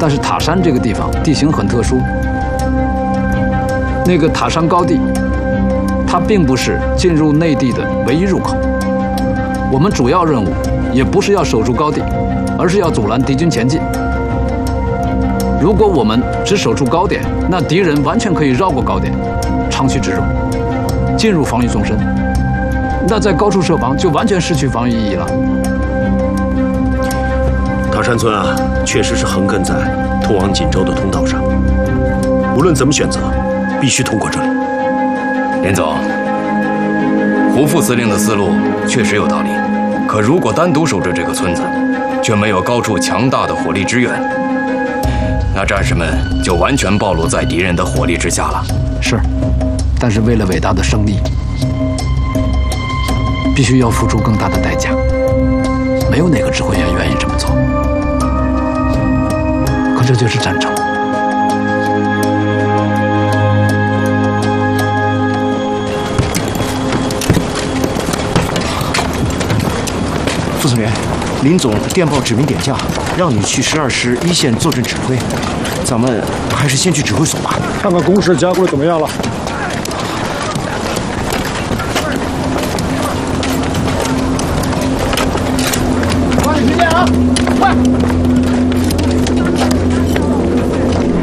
但是塔山这个地方地形很特殊，那个塔山高地，它并不是进入内地的唯一入口。我们主要任务也不是要守住高地，而是要阻拦敌军前进。如果我们只守住高点，那敌人完全可以绕过高点，长驱直入，进入防御纵深。那在高处设防就完全失去防御意义了。 塔山村啊，确实是横亘在通往锦州的通道上。无论怎么选择，必须通过这里。 连总，胡副司令的思路确实有道理。可如果单独守着这个村子，却没有高处强大的火力支援，那战士们就完全暴露在敌人的火力之下了。 是，但是为了伟大的胜利，必须要付出更大的代价。没有哪个指挥员愿意这么做。可这就是战争。 副司令，林总电报指明点将，让你去12师1线坐镇指挥。咱们还是先去指挥所吧。 看看工事加固的怎么样了？